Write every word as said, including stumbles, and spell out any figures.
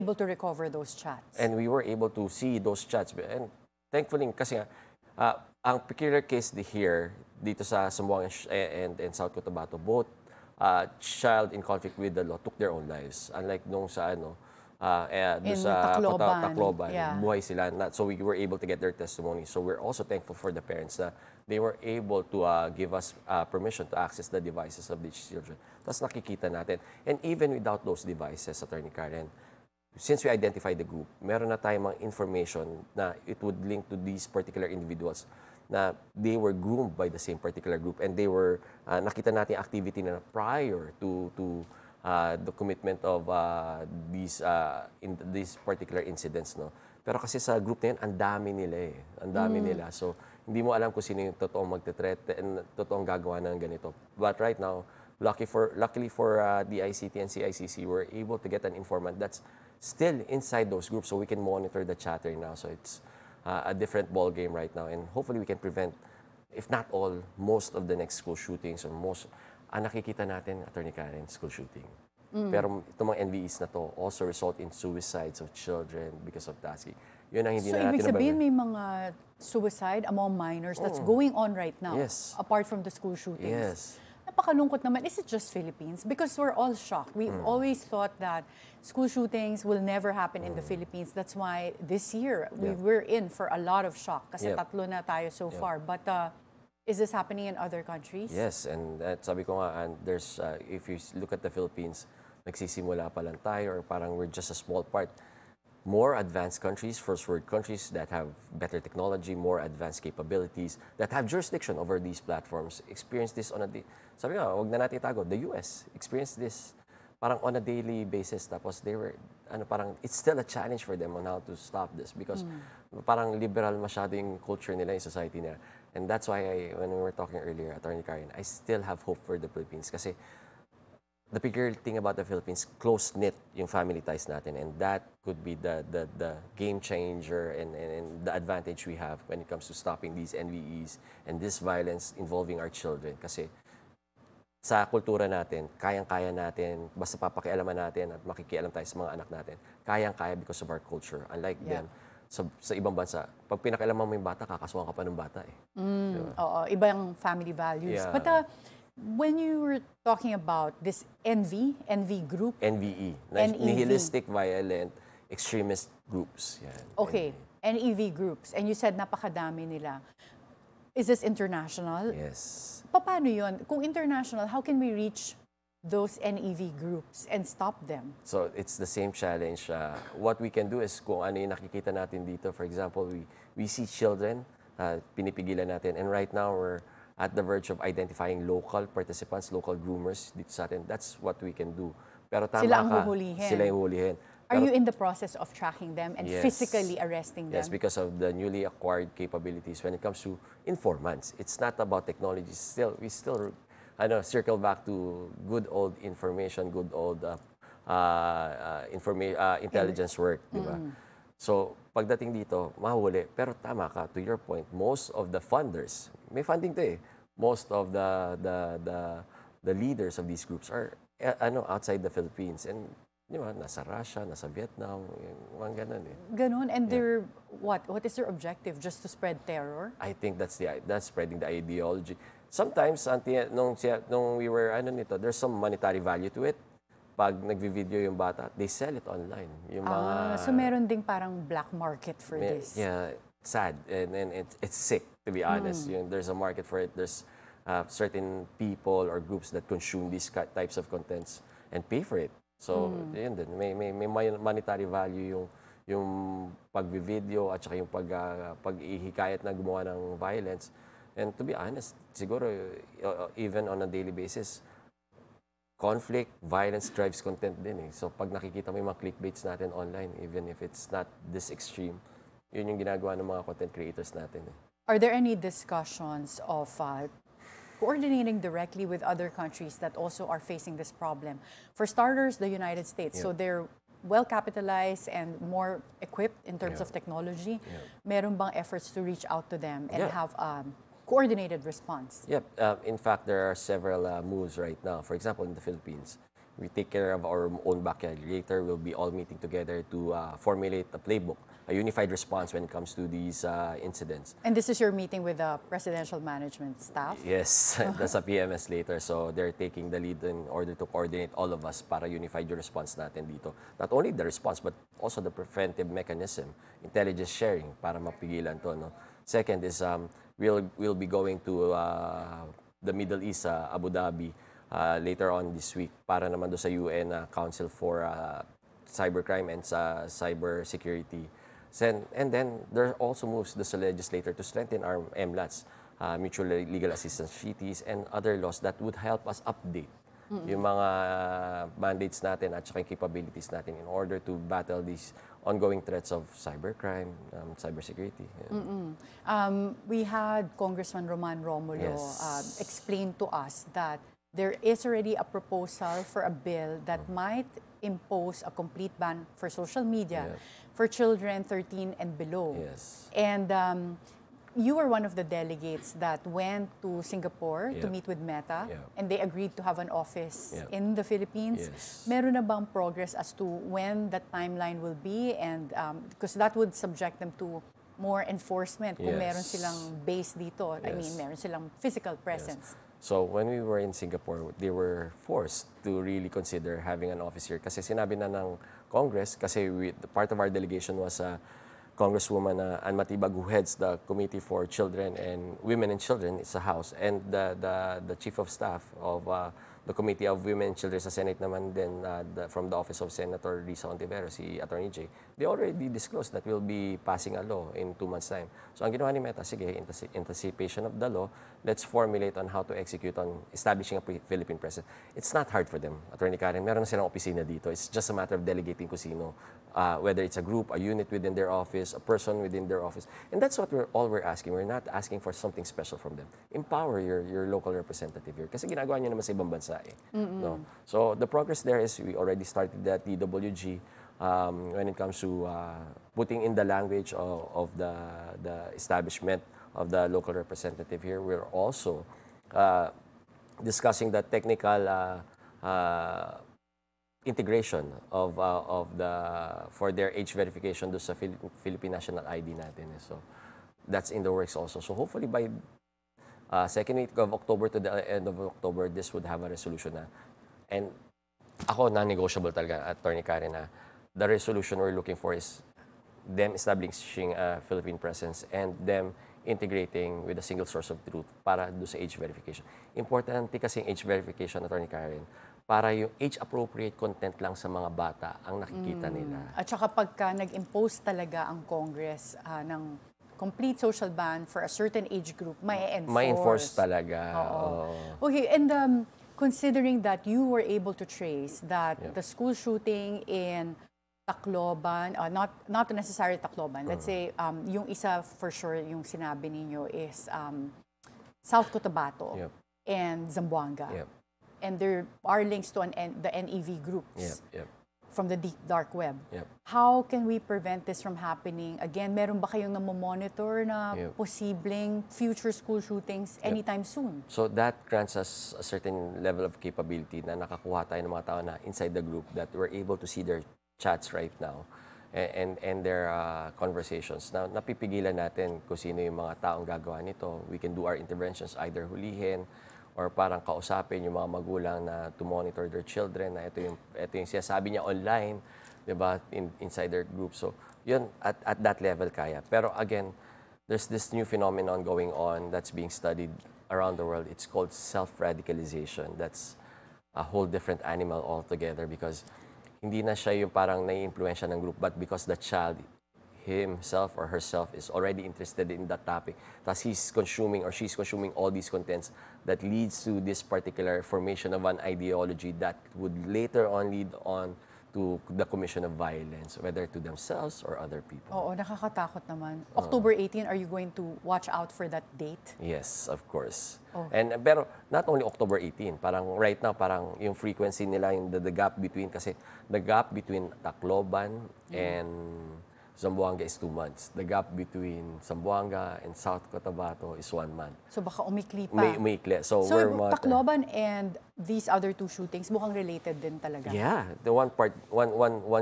able to recover those chats. And we were able to see those chats. And thankfully, kasi nga, uh, ang peculiar case di here, dito sa Zamboanga and, and South Cotabato, both uh, child in conflict with the law took their own lives. Unlike nung sa ano, uh, eh, doon In sa Cota- Tacloban, Tacloban, yeah. buhay sila. Not, so we were able to get their testimony. So we're also thankful for the parents na they were able to uh, give us uh, permission to access the devices of these children. Tapos nakikita natin. And even without those devices, Attorney Karen, since we identified the group, meron na tayong mga information na it would link to these particular individuals na they were groomed by the same particular group and they were, uh, nakita natin activity na prior to to uh, the commitment of uh, these uh, in these particular incidents, no. Pero kasi sa group na yun, ang dami nila eh. Ang dami Mm. nila. So, hindi mo alam kung sino yung totoong magte-threat and totoong gagawa ng ganito. But right now, lucky for luckily for uh, D I C T and C I C C, we're able to get an informant that's still inside those groups so we can monitor the chatter now. So it's uh, a different ball game right now, and hopefully we can prevent, if not all, most of the next school shootings or most, ang nakikita natin, Attorney Karen, school shooting. Mm. Pero itong mga N V Es na to also result in suicides of children because of tasking. Yun ang hindi So, na natin ibig sabihin nabanggit. may mga suicide among minors that's Oo. going on right now, Yes. apart from the school shootings. Yes. Napakalungkot naman. Is it just Philippines? Because we're all shocked. We've Mm. always thought that school shootings will never happen in the Philippines. That's why this year we Yeah. were in for a lot of shock kasi Yeah. tatlo na tayo so Yeah. far. But uh, is this happening in other countries? Yes, and uh, sabi ko nga, and there's, uh, if you s- look at the Philippines, nagsisimula pa lang tayo or parang we're just a small part. More advanced countries, first world countries that have better technology, more advanced capabilities, that have jurisdiction over these platforms, experience this on a day. Sabi nga, wag na natin itago, the U S experience this parang on a daily basis. Tapos they were, ano parang, it's still a challenge for them on how to stop this because parang liberal masyado yung culture nila, yung society nila. And that's why I, when we were talking earlier, Attorney Karen, I still have hope for the Philippines kasi the peculiar thing about the Philippines, close-knit yung family ties natin, and that could be the the, the game changer and, and, and the advantage we have when it comes to stopping these N V Es and this violence involving our children. Kasi sa kultura natin, kayang-kaya natin, basta papakialaman natin at makikialam tayo sa mga anak natin, kayang-kaya because of our culture. Unlike Yeah. them, sa, sa ibang bansa, pag pinakialaman mo yung bata, kakasuhan ka pa ng bata eh. Mm, oo, iba yung family values. Yeah. But uh, when you were talking about this N V, N V group, N V E, N E V. nihilistic, violent, extremist groups. Yan, okay, N V E. N E V groups, and you said napakadami nila. Is this international? Yes. Paano yun? Kung international, how can we reach those N E V groups and stop them? So it's the same challenge. Uh, what we can do is kung ano yung nakikita natin dito, for example, we, we see children, uh, pinipigilan natin. And right now, we're at the verge of identifying local participants, local groomers dito sa atin. That's what we can do. Pero tama Sila ang ka, huhulihin. Sila yung huhulihin. Are Pero- you in the process of tracking them and Yes. physically arresting them? Yes, because of the newly acquired capabilities when it comes to informants. It's not about technology. Still, we still, I know, circle back to good old information, good old uh, uh, uh, informa- uh, intelligence work, di ba? So, pagdating dito, mahuli. Pero tama ka, to your point, most of the funders, may funding to eh. Most of the the the, the leaders of these groups are eh, ano outside the Philippines, and di ba, nasa Russia, nasa Vietnam, yung mga ganun eh. Ganun, and they're, what? What is their objective? Just to spread terror? I think that's the that's spreading the ideology. Sometimes, anti, nung, siya- nung we were, ano nito, there's some monetary value to it. Pag nagvi-video yung bata, they sell it online. Yung Ah, mga, so meron ding parang black market for may- this. Yeah, sad. And, and it, it's sick, to be honest. Hmm. Yung, there's a market for it. There's uh, certain people or groups that consume these ki- types of contents and pay for it. So, Hmm. yun din. May, may, may monetary value yung yung pag-video at saka yung pag, uh, pag-ihikayat na gumawa ng violence. And to be honest, siguro, uh, even on a daily basis, conflict, violence drives content din eh. So pag nakikita mo yung mga clickbaits natin online, even if it's not this extreme, yun yung ginagawa ng mga content creators natin eh. Are there any discussions of uh, coordinating directly with other countries that also are facing this problem? For starters, the United States. So Yeah. they're well capitalized and more equipped in terms Yeah. of technology. Yeah. Meron bang efforts to reach out to them and Yeah. have um, coordinated response? Yep. Um, in fact, there are several uh, moves right now. For example, in the Philippines, we take care of our own backyard. Later, we'll be all meeting together to uh, formulate a playbook, a unified response when it comes to these uh, incidents. And this is your meeting with the presidential management staff? Yes, that's a P M S later. So they're taking the lead in order to coordinate all of us para unified yung response natin dito. Not only the response, but also the preventive mechanism, intelligence sharing para mapigilan to. No? Second is um, we'll, we'll be going to uh, the Middle East, uh, Abu Dhabi, uh, later on this week para naman do sa U N uh, Council for uh, Cybercrime and uh, Cyber Security. And, and then there are also moves the legislator to strengthen our M LATs, uh, mutual legal assistance treaties, and other laws that would help us update mm-hmm. yung mga mandates natin at saka yung capabilities natin in order to battle these ongoing threats of cybercrime, um, cybersecurity. Yeah. Mm-mm. Um, we had Congressman Roman Romulo Yes. uh, explain to us that there is already a proposal for a bill that mm. might impose a complete ban for social media Yeah. for children thirteen and below. Yes. And um, you were one of the delegates that went to Singapore to Yeah. meet with Meta, Yeah. and they agreed to have an office Yeah. in the Philippines. Yes. Meron na bang progress as to when that timeline will be? And um, because that would subject them to more enforcement kung Yes. meron silang base dito. I mean, Yes. meron silang physical presence. So when we were in Singapore, they were forced to really consider having an office here. Kasi sinabi na ng Congress, kasi we, part of our delegation was uh, Congresswoman uh, Ann Matibag, who heads the Committee for Children and Women and Children, it's a House, and the, the, the Chief of Staff of uh, the Committee of Women and Children sa Senate naman din uh, the, from the office of Senator Risa Ontiveros, si Attorney J, they already disclosed that we'll be passing a law in two months' time. So ang ginawa ni Meta, sige, in anticipation of the law, let's formulate on how to execute on establishing a Philippine presence. It's not hard for them, Attorney Karen. Meron na silang opisina dito. It's just a matter of delegating kung sino, uh, whether it's a group, a unit within their office, a person within their office. And that's what we're all we're asking. We're not asking for something special from them. Empower your your local representative here. Kasi ginagawa nyo naman sa ibang bansa eh. No? So the progress there is we already started at T W G um, when it comes to uh, putting in the language of, of the, the establishment of the local representative here. We're also uh, discussing the technical uh, uh, integration of uh, of the for their age verification do sa Phil- Philippine National I D natin. So that's in the works also. So hopefully by uh, second week of October to the end of October, this would have a resolution na. And ako non-negotiable talaga, Attorney Karen, na the resolution we're looking for is them establishing a Philippine presence and them integrating with a single source of truth para do sa age verification. Importante kasi yung age verification, Attorney Karen, para yung age-appropriate content lang sa mga bata ang nakikita Mm. nila. At saka pagka nag-impose talaga ang Congress ah, ng complete social ban for a certain age group, may enforce. May enforce talaga. Oo. Oo. Okay, and um, considering that you were able to trace that Yeah. the school shooting in Tacloban, uh, not not necessarily Tacloban, let's say um, yung isa for sure yung sinabi ninyo is um, South Cotabato Yep. and Zamboanga. Yep. And there are links to an N- the N E V groups Yep. Yep. from the deep dark web. Yep. How can we prevent this from happening? Again, meron ba kayong namomonitor na Yep. posibleng future school shootings anytime soon? So that grants us a certain level of capability na nakakuha tayo ng mga tao na inside the group that we're able to see their chats right now and and, and their uh, conversations. Na napipigilan natin kung sino yung mga taong gagawa nito. We can do our interventions, either hulihin or parang kausapin yung mga magulang na to monitor their children na ito yung ito yung sinasabi niya online, 'di ba, in, inside their group. So yun at at that level kaya. Pero again, there's this new phenomenon going on that's being studied around the world. It's called self-radicalization. That's a whole different animal altogether because hindi na siya yung parang nai-impluwensya ng group, but because the child himself or herself is already interested in that topic. Tapos he's consuming or she's consuming all these contents that leads to this particular formation of an ideology that would later on lead on to the commission of violence, whether to themselves or other people. Oo, nakakatakot naman. October eighteenth, are you going to watch out for that date? Yes, of course. Oh. And pero not only October eighteenth, parang right now parang yung frequency nila, yung the, the gap between kasi the gap between Tacloban and Zamboanga is two months. The gap between Zamboanga and South Cotabato is one month. So baka umikli pa. May, umikli. So, So, we're mga- Tacloban and these other two shootings mukhang related din talaga. Yeah, the one part, one, one, one